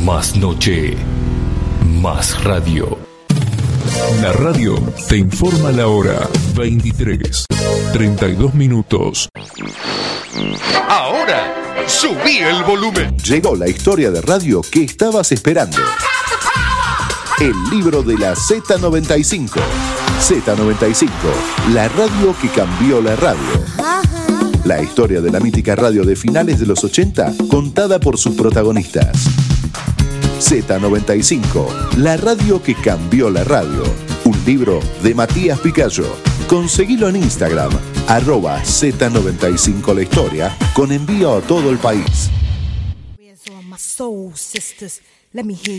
Más noche, más radio. La radio te informa la hora. 23:32. Ahora, subí el volumen. Llegó la historia de radio que estabas esperando. El libro de la Z95. Z95, la radio que cambió la radio. La historia de la mítica radio de finales de los 80, contada por sus protagonistas. Z95, la radio que cambió la radio. Un libro de Matías Picayo. Conseguilo en Instagram, @Z95 la historia, con envío a todo el país.